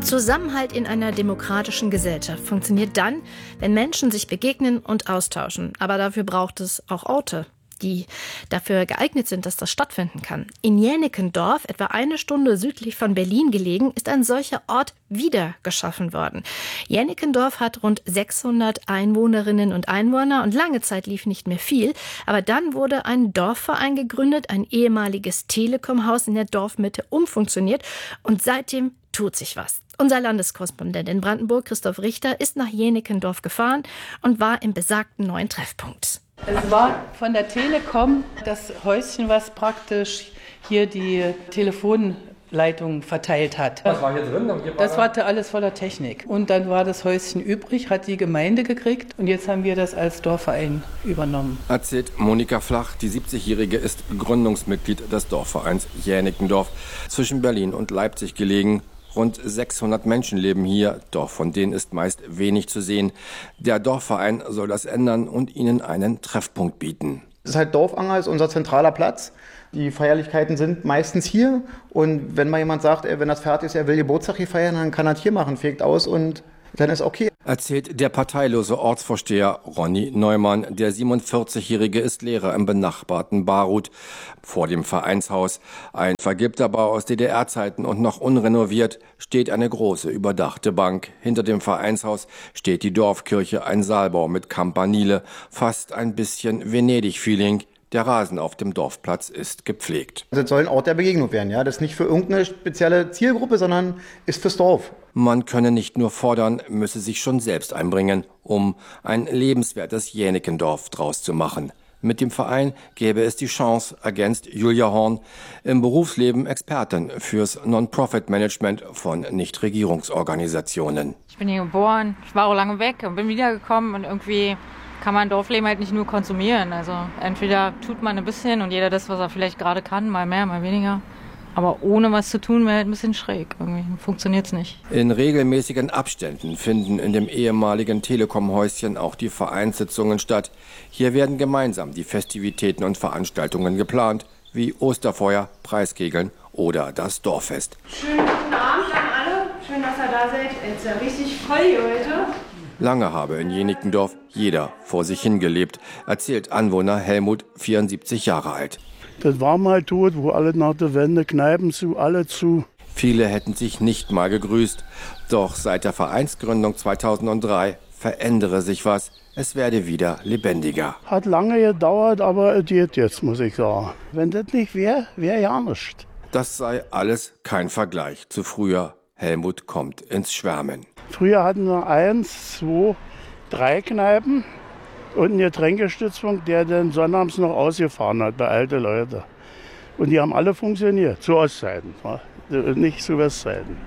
Zusammenhalt in einer demokratischen Gesellschaft funktioniert dann, wenn Menschen sich begegnen und austauschen. Aber dafür braucht es auch Orte, die dafür geeignet sind, dass das stattfinden kann. In Jänikendorf, etwa 1 Stunde südlich von Berlin gelegen, ist ein solcher Ort wieder geschaffen worden. Jänikendorf hat rund 600 Einwohnerinnen und Einwohner und lange Zeit lief nicht mehr viel. Aber dann wurde ein Dorfverein gegründet, ein ehemaliges Telekom-Haus in der Dorfmitte umfunktioniert und seitdem tut sich was. Unser Landeskorrespondent in Brandenburg, Christoph Richter, ist nach Jänikendorf gefahren und war im besagten neuen Treffpunkt. Es war von der Telekom das Häuschen, was praktisch hier die Telefonleitung verteilt hat. Was war hier drin? Das war alles voller Technik. Und dann war das Häuschen übrig, hat die Gemeinde gekriegt und jetzt haben wir das als Dorfverein übernommen. Erzählt Monika Flach, die 70-Jährige ist Gründungsmitglied des Dorfvereins Jänikendorf, zwischen Berlin und Leipzig gelegen. Rund 600 Menschen leben hier, doch von denen ist meist wenig zu sehen. Der Dorfverein soll das ändern und ihnen einen Treffpunkt bieten. Das ist halt Dorfanger, ist unser zentraler Platz. Die Feierlichkeiten sind meistens hier. Und wenn mal jemand sagt, wenn das fertig ist, er will Geburtstag hier feiern, dann kann er das hier machen, fegt aus und dann ist okay. Erzählt der parteilose Ortsvorsteher Ronny Neumann. Der 47-Jährige ist Lehrer im benachbarten Baruth. Vor dem Vereinshaus, ein vergilbter Bau aus DDR-Zeiten und noch unrenoviert, steht eine große überdachte Bank. Hinter dem Vereinshaus steht die Dorfkirche, ein Saalbau mit Campanile, fast ein bisschen Venedig-Feeling. Der Rasen auf dem Dorfplatz ist gepflegt. Das soll ein Ort der Begegnung werden, ja. Das ist nicht für irgendeine spezielle Zielgruppe, sondern ist fürs Dorf. Man könne nicht nur fordern, müsse sich schon selbst einbringen, um ein lebenswertes Jänikendorf draus zu machen. Mit dem Verein gäbe es die Chance, ergänzt Julia Horn, im Berufsleben Expertin fürs Non-Profit-Management von Nichtregierungsorganisationen. Ich bin hier geboren, ich war auch lange weg und bin wiedergekommen und irgendwie kann man Dorfleben halt nicht nur konsumieren. Also entweder tut man ein bisschen und jeder das, was er vielleicht gerade kann, mal mehr, mal weniger. Aber ohne was zu tun wäre halt ein bisschen schräg. Irgendwie funktioniert es nicht. In regelmäßigen Abständen finden in dem ehemaligen Telekom-Häuschen auch die Vereinssitzungen statt. Hier werden gemeinsam die Festivitäten und Veranstaltungen geplant, wie Osterfeuer, Preiskegeln oder das Dorffest. Schönen guten Abend an alle. Schön, dass ihr da seid. Es ist ja richtig voll hier heute. Lange habe in Jänikendorf jeder vor sich hingelebt, erzählt Anwohner Helmut, 74 Jahre alt. Das war mal tot, wo alle nach der Wende, Kneipen zu, alle zu. Viele hätten sich nicht mal gegrüßt. Doch seit der Vereinsgründung 2003 verändere sich was. Es werde wieder lebendiger. Hat lange gedauert, aber es geht jetzt, muss ich sagen. Wenn das nicht wäre, wäre ja nichts. Das sei alles kein Vergleich zu früher. Helmut kommt ins Schwärmen. Früher hatten wir 1, 2, 3 Kneipen und einen Getränkestützpunkt, der dann sonnabends noch ausgefahren hat bei alten Leuten. Und die haben alle funktioniert, zu Ostzeiten, nicht zu Westzeiten.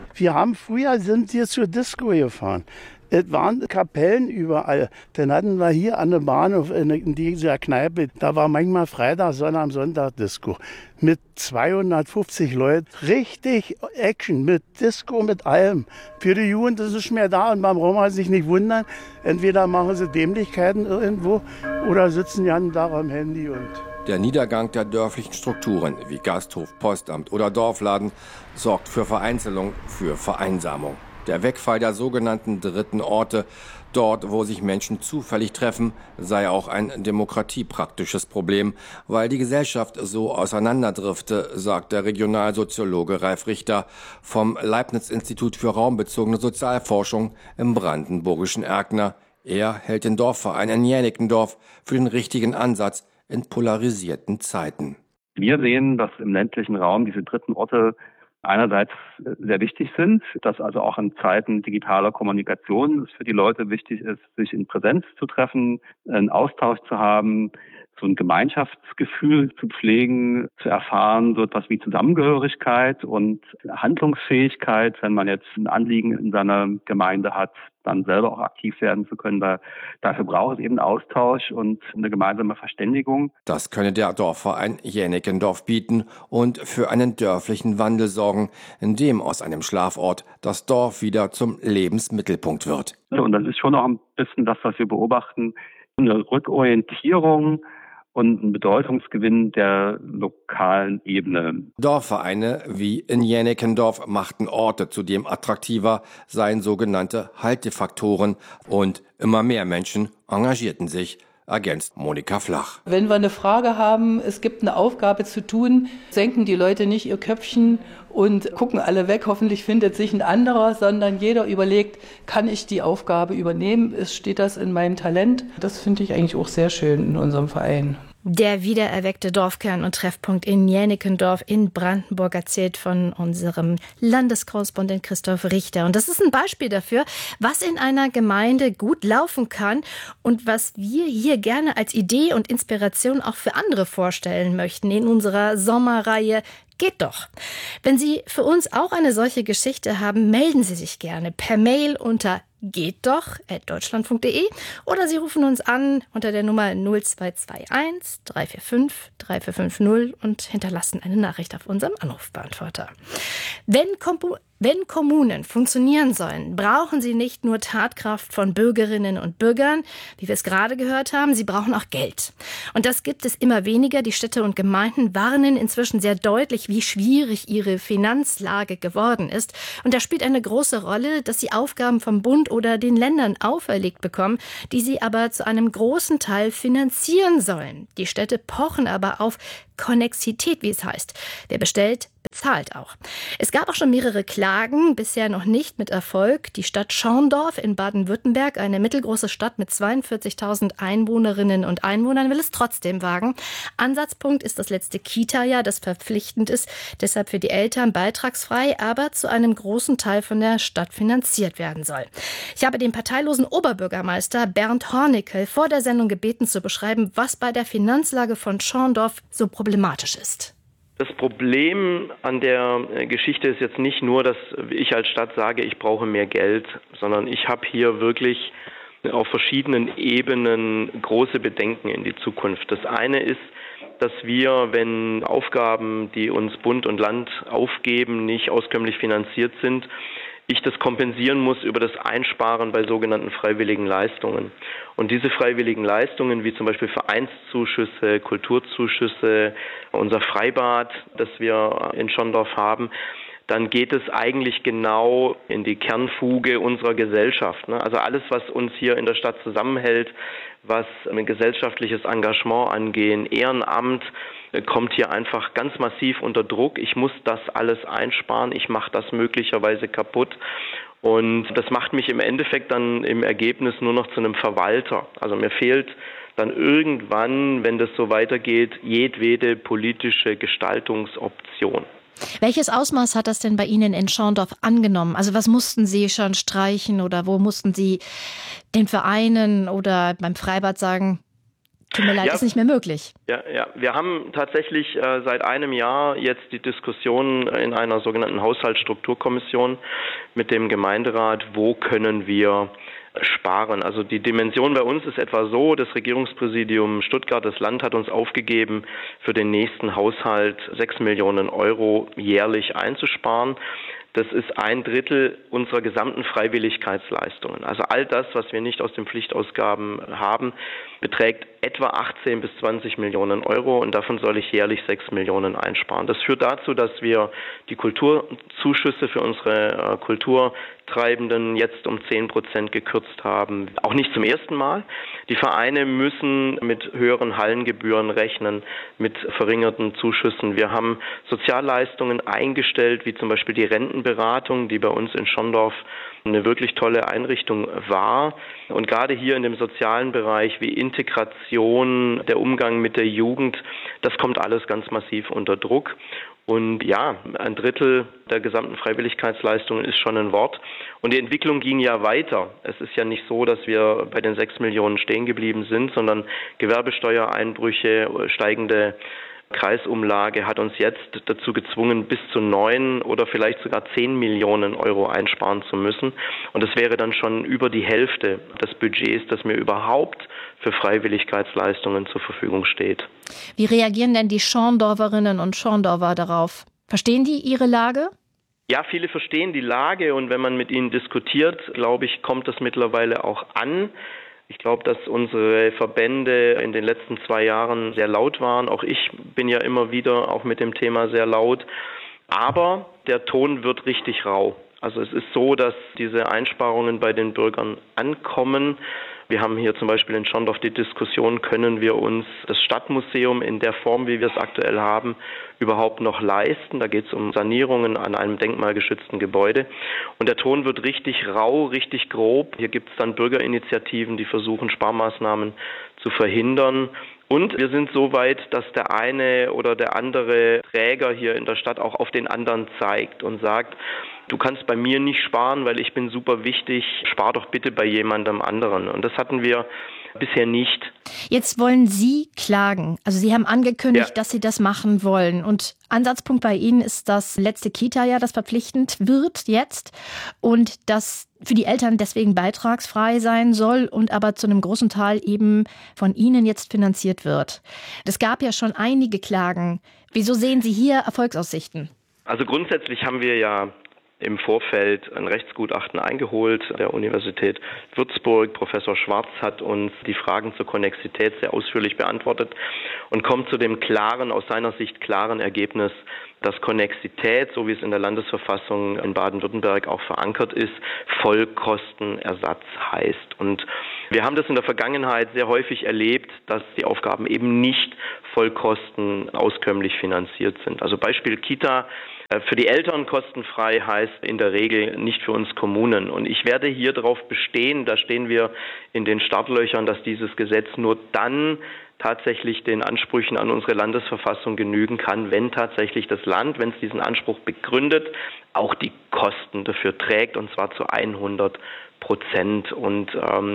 Sind wir zur Disco gefahren. Es waren Kapellen überall. Dann hatten wir hier an der Bahnhof in dieser Kneipe, da war manchmal Freitag, Sonntag Disco. Mit 250 Leuten. Richtig Action, mit Disco, mit allem. Für die Jugend ist es nicht mehr da und man braucht sich nicht wundern. Entweder machen sie Dämlichkeiten irgendwo oder sitzen ja da am Handy. Der Niedergang der dörflichen Strukturen wie Gasthof, Postamt oder Dorfladen sorgt für Vereinzelung, für Vereinsamung. Der Wegfall der sogenannten dritten Orte, dort wo sich Menschen zufällig treffen, sei auch ein demokratiepraktisches Problem, weil die Gesellschaft so auseinanderdrifte, sagt der Regionalsoziologe Ralf Richter vom Leibniz-Institut für raumbezogene Sozialforschung im brandenburgischen Erkner. Er hält den Dorfverein in Jänikendorf für den richtigen Ansatz in polarisierten Zeiten. Wir sehen, dass im ländlichen Raum diese dritten Orte einerseits sehr wichtig sind, dass also auch in Zeiten digitaler Kommunikation es für die Leute wichtig ist, sich in Präsenz zu treffen, einen Austausch zu haben, so ein Gemeinschaftsgefühl zu pflegen, zu erfahren, so etwas wie Zusammengehörigkeit und Handlungsfähigkeit, wenn man jetzt ein Anliegen in seiner Gemeinde hat, dann selber auch aktiv werden zu können. Dafür braucht es eben Austausch und eine gemeinsame Verständigung. Das könne der Dorfverein Jänikendorf bieten und für einen dörflichen Wandel sorgen, in dem aus einem Schlafort das Dorf wieder zum Lebensmittelpunkt wird. Und das ist schon auch ein bisschen das, was wir beobachten, eine Rückorientierung und ein Bedeutungsgewinn der lokalen Ebene. Dorfvereine wie in Jänikendorf machten Orte zudem attraktiver, seien sogenannte Haltefaktoren und immer mehr Menschen engagierten sich, ergänzt Monika Flach. Wenn wir eine Frage haben, es gibt eine Aufgabe zu tun, senken die Leute nicht ihr Köpfchen und gucken alle weg, hoffentlich findet sich ein anderer, sondern jeder überlegt, kann ich die Aufgabe übernehmen, steht das in meinem Talent? Das finde ich eigentlich auch sehr schön in unserem Verein. Der wiedererweckte Dorfkern und Treffpunkt in Jänikendorf in Brandenburg, erzählt von unserem Landeskorrespondent Christoph Richter. Und das ist ein Beispiel dafür, was in einer Gemeinde gut laufen kann und was wir hier gerne als Idee und Inspiration auch für andere vorstellen möchten in unserer Sommerreihe Geht doch. Wenn Sie für uns auch eine solche Geschichte haben, melden Sie sich gerne per Mail unter gehtdoch@deutschlandfunk.de oder Sie rufen uns an unter der Nummer 0221 345 3450 und hinterlassen eine Nachricht auf unserem Anrufbeantworter. Wenn Kommunen funktionieren sollen, brauchen sie nicht nur Tatkraft von Bürgerinnen und Bürgern, wie wir es gerade gehört haben, sie brauchen auch Geld. Und das gibt es immer weniger. Die Städte und Gemeinden warnen inzwischen sehr deutlich, wie schwierig ihre Finanzlage geworden ist. Und da spielt eine große Rolle, dass sie Aufgaben vom Bund oder den Ländern auferlegt bekommen, die sie aber zu einem großen Teil finanzieren sollen. Die Städte pochen aber auf Konnexität, wie es heißt. Wer bestellt, bezahlt auch. Es gab auch schon mehrere Klagen, bisher noch nicht mit Erfolg. Die Stadt Schorndorf in Baden-Württemberg, eine mittelgroße Stadt mit 42.000 Einwohnerinnen und Einwohnern, will es trotzdem wagen. Ansatzpunkt ist das letzte Kita-Jahr, das verpflichtend ist, deshalb für die Eltern beitragsfrei, aber zu einem großen Teil von der Stadt finanziert werden soll. Ich habe den parteilosen Oberbürgermeister Bernd Hornickel vor der Sendung gebeten, zu beschreiben, was bei der Finanzlage von Schorndorf so problematisch ist. Das Problem an der Geschichte ist jetzt nicht nur, dass ich als Stadt sage, ich brauche mehr Geld, sondern ich habe hier wirklich auf verschiedenen Ebenen große Bedenken in die Zukunft. Das eine ist, dass wir, wenn Aufgaben, die uns Bund und Land aufgeben, nicht auskömmlich finanziert sind, ich das kompensieren muss über das Einsparen bei sogenannten freiwilligen Leistungen. Und diese freiwilligen Leistungen, wie zum Beispiel Vereinszuschüsse, Kulturzuschüsse, unser Freibad, das wir in Schorndorf haben, dann geht es eigentlich genau in die Kernfuge unserer Gesellschaft. Also alles, was uns hier in der Stadt zusammenhält, was ein gesellschaftliches Engagement angeht, Ehrenamt, kommt hier einfach ganz massiv unter Druck. Ich muss das alles einsparen, ich mache das möglicherweise kaputt. Und das macht mich im Endeffekt dann im Ergebnis nur noch zu einem Verwalter. Also mir fehlt dann irgendwann, wenn das so weitergeht, jedwede politische Gestaltungsoption. Welches Ausmaß hat das denn bei Ihnen in Schorndorf angenommen? Also was mussten Sie schon streichen oder wo mussten Sie den Vereinen oder beim Freibad sagen, tut mir leid, ist nicht mehr möglich? Ja. Wir haben tatsächlich seit einem Jahr jetzt die Diskussion in einer sogenannten Haushaltsstrukturkommission mit dem Gemeinderat, wo können wir sparen. Also die Dimension bei uns ist etwa so, das Regierungspräsidium Stuttgart, das Land hat uns aufgegeben, für den nächsten Haushalt 6 Millionen Euro jährlich einzusparen. Das ist 1/3 unserer gesamten Freiwilligkeitsleistungen. Also all das, was wir nicht aus den Pflichtausgaben haben, beträgt etwa 18 bis 20 Millionen Euro und davon soll ich jährlich 6 Millionen einsparen. Das führt dazu, dass wir die Kulturzuschüsse für unsere Kulturtreibenden jetzt um 10% gekürzt haben. Auch nicht zum ersten Mal. Die Vereine müssen mit höheren Hallengebühren rechnen, mit verringerten Zuschüssen. Wir haben Sozialleistungen eingestellt, wie zum Beispiel die Rentenberatung, die bei uns in Schorndorf eine wirklich tolle Einrichtung war. Und gerade hier in dem sozialen Bereich wie Integration, der Umgang mit der Jugend, das kommt alles ganz massiv unter Druck. Und ja, 1/3 der gesamten Freiwilligkeitsleistungen ist schon ein Wort. Und die Entwicklung ging ja weiter. Es ist ja nicht so, dass wir bei den 6 Millionen stehen geblieben sind, sondern Gewerbesteuereinbrüche, steigende Kreisumlage hat uns jetzt dazu gezwungen, bis zu 9 oder vielleicht sogar 10 Millionen Euro einsparen zu müssen. Und das wäre dann schon über die Hälfte des Budgets, das mir überhaupt für Freiwilligkeitsleistungen zur Verfügung steht. Wie reagieren denn die Schorndorferinnen und Schorndorfer darauf? Verstehen die ihre Lage? Ja, viele verstehen die Lage und wenn man mit ihnen diskutiert, glaube ich, kommt das mittlerweile auch an. Ich glaube, dass unsere Verbände in den letzten 2 Jahren sehr laut waren. Auch ich bin ja immer wieder auch mit dem Thema sehr laut. Aber der Ton wird richtig rau. Also es ist so, dass diese Einsparungen bei den Bürgern ankommen. Wir haben hier zum Beispiel in Schorndorf die Diskussion, können wir uns das Stadtmuseum in der Form, wie wir es aktuell haben, überhaupt noch leisten. Da geht es um Sanierungen an einem denkmalgeschützten Gebäude. Und der Ton wird richtig rau, richtig grob. Hier gibt es dann Bürgerinitiativen, die versuchen, Sparmaßnahmen zu verhindern. Und wir sind so weit, dass der eine oder der andere Träger hier in der Stadt auch auf den anderen zeigt und sagt, du kannst bei mir nicht sparen, weil ich bin super wichtig, spar doch bitte bei jemandem anderen. Und das hatten wir bisher nicht. Jetzt wollen Sie klagen. Also Sie haben angekündigt, dass Sie das machen wollen. Und Ansatzpunkt bei Ihnen ist das letzte Kita-Jahr, das verpflichtend wird jetzt. Und das für die Eltern deswegen beitragsfrei sein soll und aber zu einem großen Teil eben von Ihnen jetzt finanziert wird. Es gab ja schon einige Klagen. Wieso sehen Sie hier Erfolgsaussichten? Also grundsätzlich haben wir ja im Vorfeld ein Rechtsgutachten eingeholt der Universität Würzburg. Professor Schwarz hat uns die Fragen zur Konnexität sehr ausführlich beantwortet und kommt zu dem aus seiner Sicht klaren Ergebnis, dass Konnexität, so wie es in der Landesverfassung in Baden-Württemberg auch verankert ist, Vollkostenersatz heißt. Und wir haben das in der Vergangenheit sehr häufig erlebt, dass die Aufgaben eben nicht Vollkosten auskömmlich finanziert sind. Also Beispiel Kita. Für die Eltern kostenfrei heißt in der Regel nicht für uns Kommunen. Und ich werde hier darauf bestehen, da stehen wir in den Startlöchern, dass dieses Gesetz nur dann tatsächlich den Ansprüchen an unsere Landesverfassung genügen kann, wenn tatsächlich das Land, wenn es diesen Anspruch begründet, auch die Kosten dafür trägt, und zwar zu 100%. Und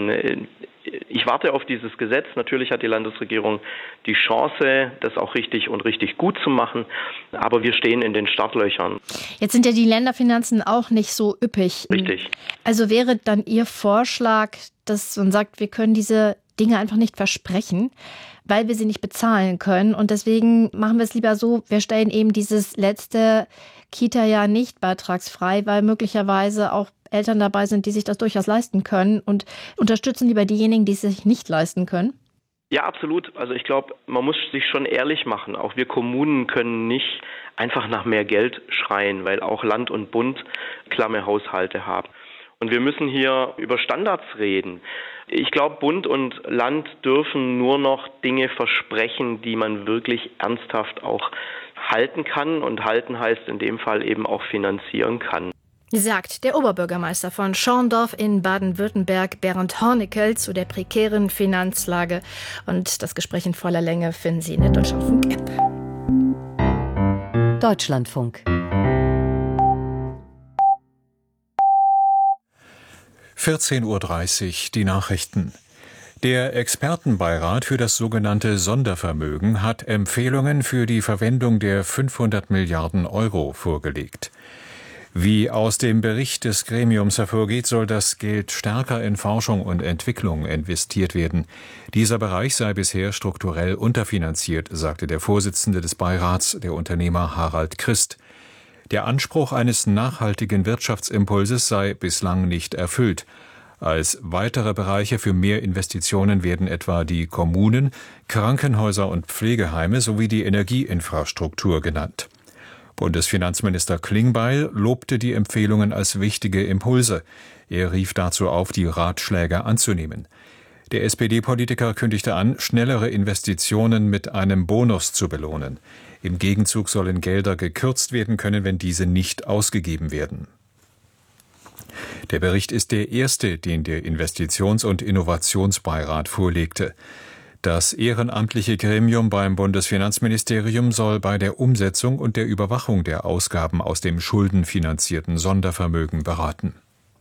ich warte auf dieses Gesetz. Natürlich hat die Landesregierung die Chance, das auch richtig gut zu machen. Aber wir stehen in den Startlöchern. Jetzt sind ja die Länderfinanzen auch nicht so üppig. Richtig. Also wäre dann Ihr Vorschlag, dass man sagt, wir können diese Dinge einfach nicht versprechen, weil wir sie nicht bezahlen können. Und deswegen machen wir es lieber so, wir stellen eben dieses letzte Kita-Jahr nicht beitragsfrei, weil möglicherweise auch Eltern dabei sind, die sich das durchaus leisten können, und unterstützen lieber diejenigen, die es sich nicht leisten können? Ja, absolut. Also ich glaube, man muss sich schon ehrlich machen. Auch wir Kommunen können nicht einfach nach mehr Geld schreien, weil auch Land und Bund klamme Haushalte haben. Und wir müssen hier über Standards reden. Ich glaube, Bund und Land dürfen nur noch Dinge versprechen, die man wirklich ernsthaft auch halten kann. Und halten heißt in dem Fall eben auch finanzieren kann. Sagt der Oberbürgermeister von Schorndorf in Baden-Württemberg, Bernd Hornekel, zu der prekären Finanzlage. Und das Gespräch in voller Länge finden Sie in der Deutschlandfunk-App. Deutschlandfunk. 14:30 Uhr, die Nachrichten. Der Expertenbeirat für das sogenannte Sondervermögen hat Empfehlungen für die Verwendung der 500 Milliarden Euro vorgelegt. Wie aus dem Bericht des Gremiums hervorgeht, soll das Geld stärker in Forschung und Entwicklung investiert werden. Dieser Bereich sei bisher strukturell unterfinanziert, sagte der Vorsitzende des Beirats, der Unternehmer Harald Christ. Der Anspruch eines nachhaltigen Wirtschaftsimpulses sei bislang nicht erfüllt. Als weitere Bereiche für mehr Investitionen werden etwa die Kommunen, Krankenhäuser und Pflegeheime sowie die Energieinfrastruktur genannt. Bundesfinanzminister Klingbeil lobte die Empfehlungen als wichtige Impulse. Er rief dazu auf, die Ratschläge anzunehmen. Der SPD-Politiker kündigte an, schnellere Investitionen mit einem Bonus zu belohnen. Im Gegenzug sollen Gelder gekürzt werden können, wenn diese nicht ausgegeben werden. Der Bericht ist der erste, den der Investitions- und Innovationsbeirat vorlegte. Das ehrenamtliche Gremium beim Bundesfinanzministerium soll bei der Umsetzung und der Überwachung der Ausgaben aus dem schuldenfinanzierten Sondervermögen beraten.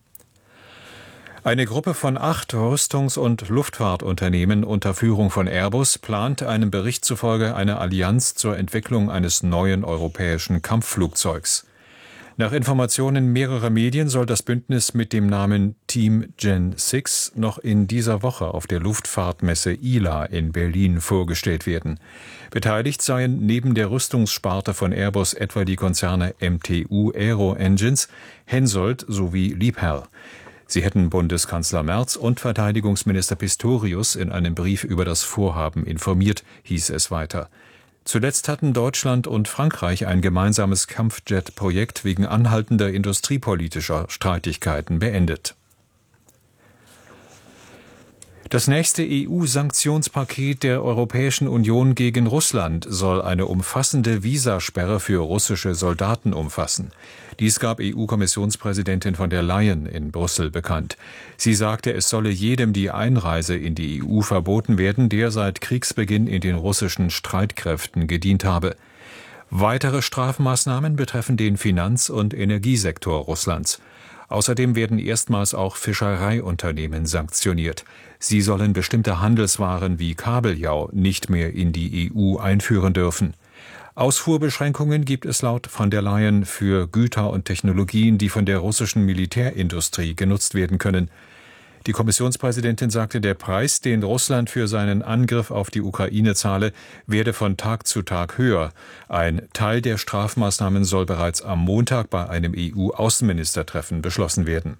Eine Gruppe von 8 Rüstungs- und Luftfahrtunternehmen unter Führung von Airbus plant einem Bericht zufolge eine Allianz zur Entwicklung eines neuen europäischen Kampfflugzeugs. Nach Informationen mehrerer Medien soll das Bündnis mit dem Namen Team Gen 6 noch in dieser Woche auf der Luftfahrtmesse ILA in Berlin vorgestellt werden. Beteiligt seien neben der Rüstungssparte von Airbus etwa die Konzerne MTU Aero Engines, Hensoldt sowie Liebherr. Sie hätten Bundeskanzler Merz und Verteidigungsminister Pistorius in einem Brief über das Vorhaben informiert, hieß es weiter. Zuletzt hatten Deutschland und Frankreich ein gemeinsames Kampfjet-Projekt wegen anhaltender industriepolitischer Streitigkeiten beendet. Das nächste EU-Sanktionspaket der Europäischen Union gegen Russland soll eine umfassende Visasperre für russische Soldaten umfassen. Dies gab EU-Kommissionspräsidentin von der Leyen in Brüssel bekannt. Sie sagte, es solle jedem die Einreise in die EU verboten werden, der seit Kriegsbeginn in den russischen Streitkräften gedient habe. Weitere Strafmaßnahmen betreffen den Finanz- und Energiesektor Russlands. Außerdem werden erstmals auch Fischereiunternehmen sanktioniert. Sie sollen bestimmte Handelswaren wie Kabeljau nicht mehr in die EU einführen dürfen. Ausfuhrbeschränkungen gibt es laut von der Leyen für Güter und Technologien, die von der russischen Militärindustrie genutzt werden können. Die Kommissionspräsidentin sagte, der Preis, den Russland für seinen Angriff auf die Ukraine zahle, werde von Tag zu Tag höher. Ein Teil der Strafmaßnahmen soll bereits am Montag bei einem EU-Außenministertreffen beschlossen werden.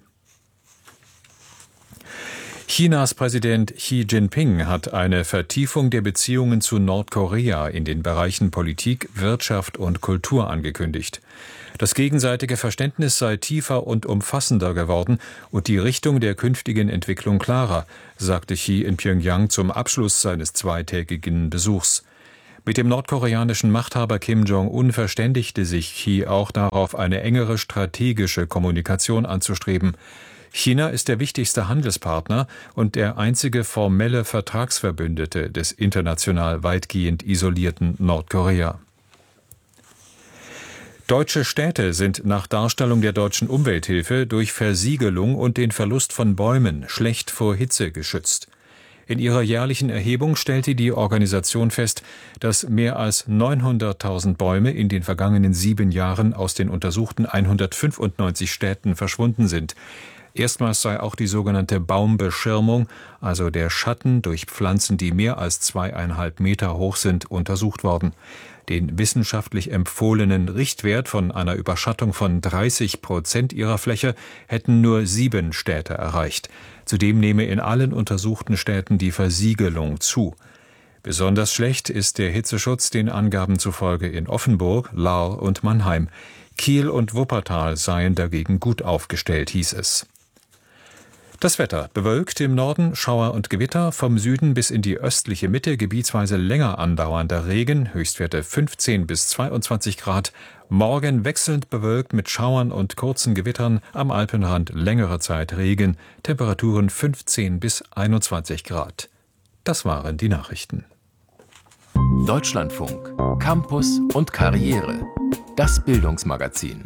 Chinas Präsident Xi Jinping hat eine Vertiefung der Beziehungen zu Nordkorea in den Bereichen Politik, Wirtschaft und Kultur angekündigt. Das gegenseitige Verständnis sei tiefer und umfassender geworden und die Richtung der künftigen Entwicklung klarer, sagte Xi in Pjöngjang zum Abschluss seines zweitägigen Besuchs. Mit dem nordkoreanischen Machthaber Kim Jong-un verständigte sich Xi auch darauf, eine engere strategische Kommunikation anzustreben. China ist der wichtigste Handelspartner und der einzige formelle Vertragsverbündete des international weitgehend isolierten Nordkorea. Deutsche Städte sind nach Darstellung der Deutschen Umwelthilfe durch Versiegelung und den Verlust von Bäumen schlecht vor Hitze geschützt. In ihrer jährlichen Erhebung stellte die Organisation fest, dass mehr als 900.000 Bäume in den vergangenen 7 Jahren aus den untersuchten 195 Städten verschwunden sind. Erstmals sei auch die sogenannte Baumbeschirmung, also der Schatten durch Pflanzen, die mehr als 2,5 Meter hoch sind, untersucht worden. Den wissenschaftlich empfohlenen Richtwert von einer Überschattung von 30% ihrer Fläche hätten nur 7 Städte erreicht. Zudem nehme in allen untersuchten Städten die Versiegelung zu. Besonders schlecht ist der Hitzeschutz den Angaben zufolge in Offenburg, Lahr und Mannheim. Kiel und Wuppertal seien dagegen gut aufgestellt, hieß es. Das Wetter: bewölkt im Norden, Schauer und Gewitter, vom Süden bis in die östliche Mitte gebietsweise länger andauernder Regen, Höchstwerte 15 bis 22 Grad. Morgen wechselnd bewölkt mit Schauern und kurzen Gewittern, am Alpenrand längere Zeit Regen, Temperaturen 15 bis 21 Grad. Das waren die Nachrichten. Deutschlandfunk, Campus und Karriere. Das Bildungsmagazin.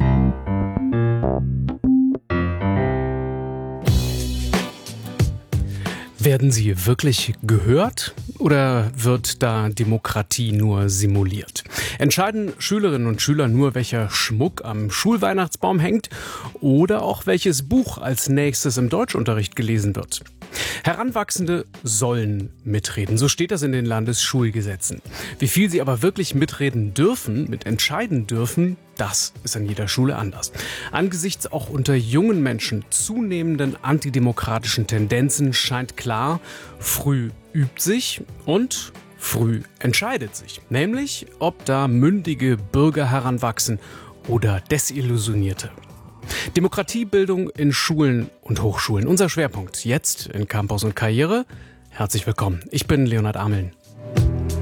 Werden sie wirklich gehört oder wird da Demokratie nur simuliert? Entscheiden Schülerinnen und Schüler nur, welcher Schmuck am Schulweihnachtsbaum hängt oder auch welches Buch als nächstes im Deutschunterricht gelesen wird? Heranwachsende sollen mitreden, so steht das in den Landesschulgesetzen. Wie viel sie aber wirklich mitreden dürfen, mitentscheiden dürfen, das ist an jeder Schule anders. Angesichts auch unter jungen Menschen zunehmenden antidemokratischen Tendenzen scheint klar, früh übt sich und früh entscheidet sich. Nämlich, ob da mündige Bürger heranwachsen oder desillusionierte. Demokratiebildung in Schulen und Hochschulen. Unser Schwerpunkt jetzt in Campus und Karriere. Herzlich willkommen. Ich bin Leonhard Ameln.